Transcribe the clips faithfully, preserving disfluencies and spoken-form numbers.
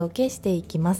届けしていきます。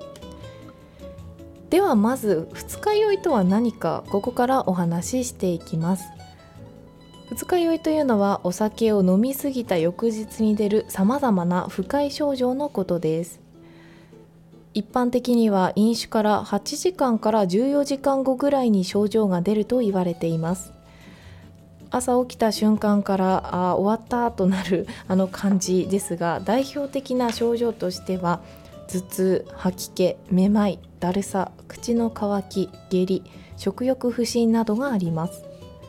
ではまず二日酔いとは何か、ここからお話ししていきます。二日酔いというのはお酒を飲みすぎた翌日に出るさまざまな不快症状のことです。一般的には飲酒からはちじかんからじゅうよじかんごぐらいに症状が出ると言われています。朝起きた瞬間からあ終わったとなるあの感じですが、代表的な症状としては頭痛、吐き気、めまい、だるさ、口の渇き、下痢、食欲不振などがあります。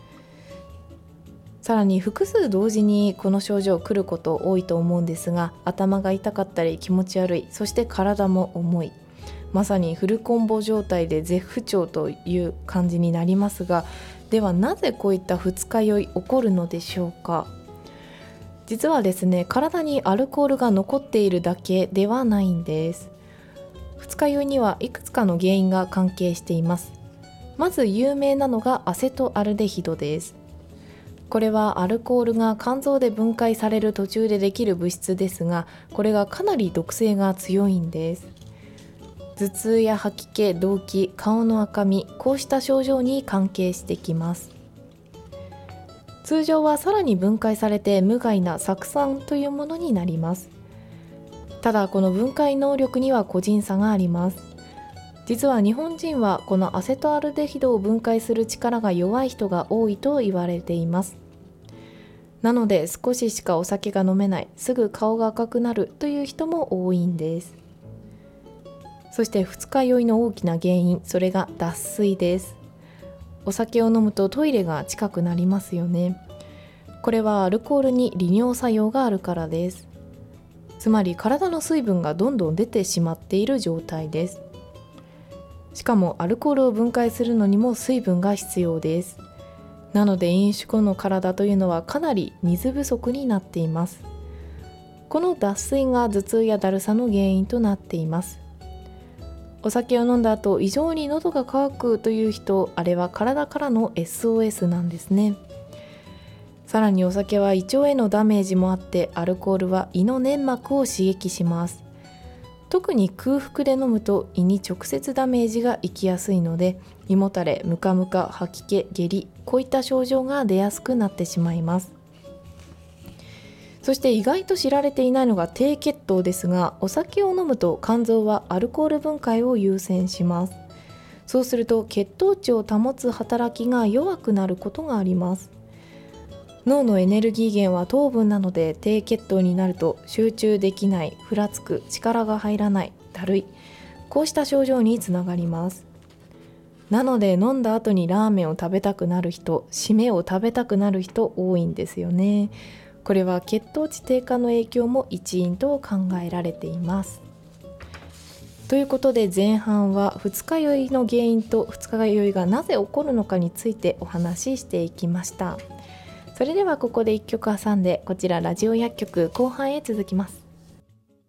さらに複数同時にこの症状来ること多いと思うんですが、頭が痛かったり気持ち悪い、そして体も重い、まさにフルコンボ状態で絶不調という感じになりますが、ではなぜこういった二日酔い起こるのでしょうか。実はですね、体にアルコールが残っているだけではないんです。二日酔いにはいくつかの原因が関係しています。まず有名なのがアセトアルデヒドです。これはアルコールが肝臓で分解される途中でできる物質ですが、これがかなり毒性が強いんです。頭痛や吐き気、動悸、顔の赤み、こうした症状に関係してきます。通常はさらに分解されて無害な酢酸というものになります。ただこの分解能力には個人差があります。実は日本人はこのアセトアルデヒドを分解する力が弱い人が多いと言われています。なので少ししかお酒が飲めない、すぐ顔が赤くなるという人も多いんです。そして二日酔いの大きな原因、それが脱水です。お酒を飲むとトイレが近くなりますよね。これはアルコールに利尿作用があるからです。つまり体の水分がどんどん出てしまっている状態です。しかもアルコールを分解するのにも水分が必要です。なので飲酒後の体というのはかなり水不足になっています。この脱水が頭痛やだるさの原因となっています。お酒を飲んだ後異常に喉が渇くという人、あれは体からの エスオーエス なんですね。さらにお酒は胃腸へのダメージもあって、アルコールは胃の粘膜を刺激します。特に空腹で飲むと胃に直接ダメージがいきやすいので、胃もたれ、ムカムカ、吐き気、下痢、こういった症状が出やすくなってしまいます。そして意外と知られていないのが低血糖ですが、お酒を飲むと肝臓はアルコール分解を優先します。そうすると血糖値を保つ働きが弱くなることがあります。脳のエネルギー源は糖分なので、低血糖になると集中できない、ふらつく、力が入らない、だるい、こうした症状につながります。なので飲んだ後にラーメンを食べたくなる人、締めを食べたくなる人多いんですよね。これは血糖値低下の影響も一因と考えられています。ということで前半は二日酔いの原因と二日酔いがなぜ起こるのかについてお話ししていきました。それではここでいっきょく挟んで、こちらラジオ薬局後半へ続きます。